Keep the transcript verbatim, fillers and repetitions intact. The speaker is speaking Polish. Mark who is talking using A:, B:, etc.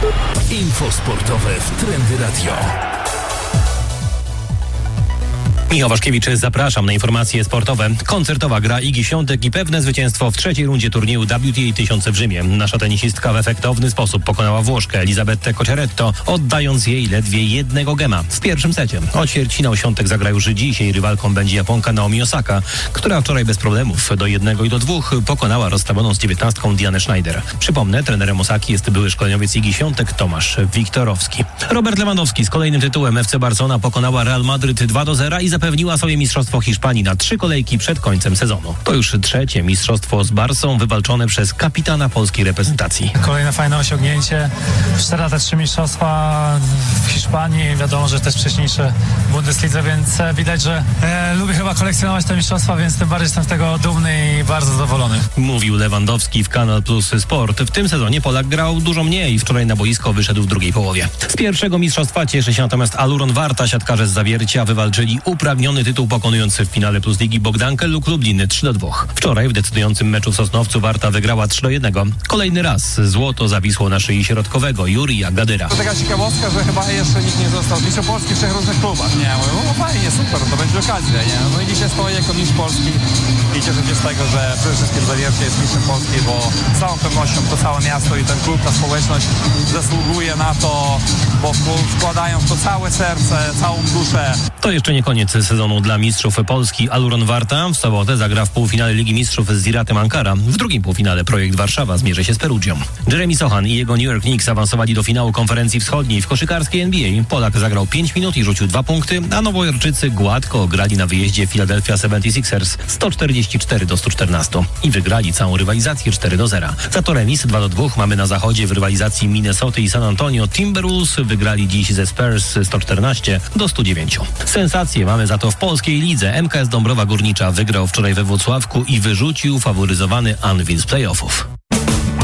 A: Info sportowe w Trendy Radio.
B: Michał Waszkiewicz, zapraszam na informacje sportowe. Koncertowa gra Igi Świątek i pewne zwycięstwo w trzeciej rundzie turnieju W T A tysiąc w Rzymie. Nasza tenisistka w efektowny sposób pokonała Włoszkę Elisabetę Cocciaretto, oddając jej ledwie jednego gema w pierwszym secie. O ćwierćfinał Świątek zagra już dzisiaj. Rywalką będzie Japonka Naomi Osaka, która wczoraj bez problemów do jednego i do dwóch pokonała rozstawioną z dziewiętnastką Dianę Schneider. Przypomnę, trenerem Osaki jest były szkoleniowiec Igi Świątek Tomasz Wiktorowski. Robert Lewandowski z kolejnym tytułem. F C Barcelona pokonała Real Madryt dwa do zera i zapewniła sobie mistrzostwo Hiszpanii na trzy kolejki przed końcem sezonu. To już trzecie mistrzostwo z Barsą wywalczone przez kapitana polskiej reprezentacji.
C: Kolejne fajne osiągnięcie. Cztery lata, trzy mistrzostwa w Hiszpanii. Wiadomo, że też wcześniejsze w Bundeslidze, więc widać, że e, lubię chyba kolekcjonować te mistrzostwa, więc tym bardziej jestem z tego dumny i bardzo zadowolony.
B: Mówił Lewandowski w Kanal Plus Sport. W tym sezonie Polak grał dużo mniej. Wczoraj na boisko wyszedł w drugiej połowie. Z pierwszego mistrzostwa cieszy się natomiast Aluron Warta. Siatkarze z Zawiercia wywalczyli uprawniony tytuł, pokonujący w finale Plus Ligi Bogdankę lub Lublin trzy do dwóch. Wczoraj w decydującym meczu w Sosnowcu Warta wygrała trzy do jednego. Kolejny raz złoto zawisło na szyi środkowego Jurija Gadyra.
D: To taka ciekawostka, że chyba jeszcze nikt nie został mistrzem Polski w trzech różnych klubach. Nie, mówię, no fajnie, super, to będzie okazja, nie? No i dzisiaj stoję jako mistrz Polski i cieszę się z tego, że przede wszystkim Zawiercie jest mistrzem Polski, bo z całą pewnością to całe miasto i ten klub, ta społeczność zasługuje na to, bo wkładają w to całe serce, całą duszę.
B: To jeszcze nie koniec sezonu dla mistrzów Polski. Aluron Warta w sobotę zagra w półfinale Ligi Mistrzów z Ziratem Ankara. W drugim półfinale Projekt Warszawa zmierzy się z Perugią. Jeremy Sochan i jego New York Knicks awansowali do finału konferencji wschodniej. W koszykarskiej N B A Polak zagrał pięć minut i rzucił dwa punkty, a Nowojorczycy gładko grali na wyjeździe Philadelphia seventy-sixers sto czterdzieści cztery do stu czternastu i wygrali całą rywalizację cztery do zera. Za to remis dwa do dwóch mamy na zachodzie w rywalizacji Minnesoty i San Antonio. Timberwolves wygrali dziś ze Spurs sto czternaście do stu dziewięciu. Sensacje mamy za to w polskiej lidze. M K S Dąbrowa Górnicza wygrał wczoraj we Włocławku i wyrzucił faworyzowany Anwil z playoffów.